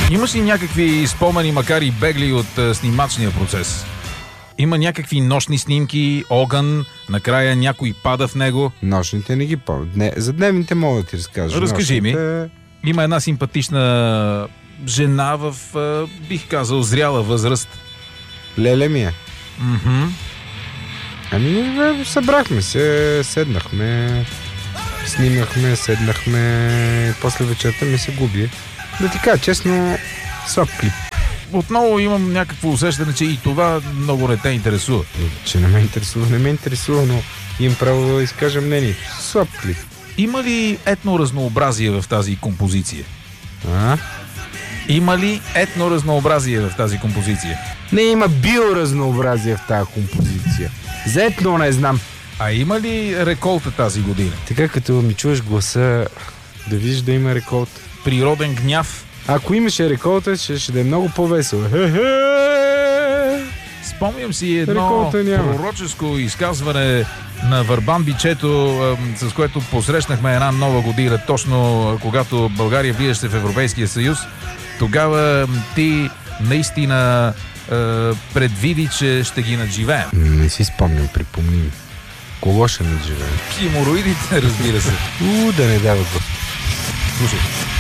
Имаш ли някакви спомени, макар и бегли от снимачния процес? Има някакви нощни снимки, огън, накрая някой пада в него. Нощните не ги помня. За дневните мога да ти разкажа. Разкажи ми. Има една симпатична жена в, бих казал, зряла възраст. Леле ми е. Мхм. Ами, събрахме се, седнахме, снимахме, седнахме, после вечерта ми се губи. Да ти кажа честно, слаб клип. Отново имам някакво усещане, че и това много не те интересува. Че не ме интересува, но имам право да изкажа мнението. Слаб клип. Има ли етноразнообразие в тази композиция? Има ли етноразнообразие в тази композиция? Не, има биоразнообразие в тази композиция. За етно не знам. А има ли реколта тази година? Така като ми чуеш гласа, да видиш да има реколта. Природен гняв? Ако имаше реколта, ще да е много по-весело. Спомням си едно пророческо изказване на Върбан Бичето, с което посрещнахме една нова година, точно когато България влизаше в Европейския съюз. Тогава ти наистина предвиди, че ще ги надживеем. Не си спомням, припомни ми. Кого ще надживеем? Хемороидите, разбира се. Да не дава го. Слушай.